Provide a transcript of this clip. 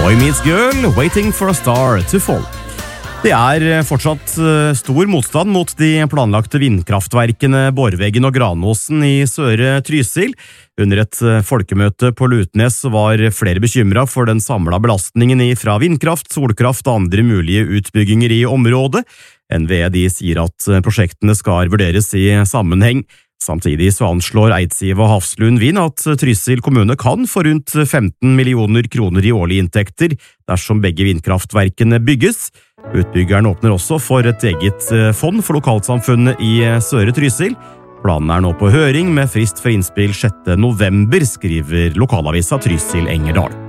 Boy Meets Girl, Waiting for a Star to Fall. Det fortsatt stor motstand mot de planlagte vindkraftverkene Borveggen og Granåsen i Søre Trysil. Under et folkemøte på Lutnes var flere bekymret for den samlede belastningen fra vindkraft, solkraft og andre mulige utbygginger i området. NVE sier at prosjektene skal vurderes i sammenheng. Samtidig så anslår Eidsiva og Hafslund Vind at Trysil kommune kan få rundt 15 millioner kroner i årlige inntekter dersom begge vindkraftverkene bygges. Utbyggeren åpner også for et eget fond for lokalsamfunnet i Søre Trysil. Planen nå på høring med frist for innspill 6. november, skriver lokalavisa Trysil Engerdal.